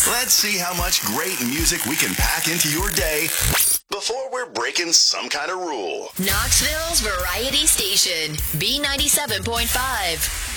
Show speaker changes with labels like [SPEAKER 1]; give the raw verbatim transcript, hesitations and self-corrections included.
[SPEAKER 1] Let's see how much great music we can pack into your day before we're breaking some kind of rule.
[SPEAKER 2] Knoxville's Variety Station, B ninety-seven point five.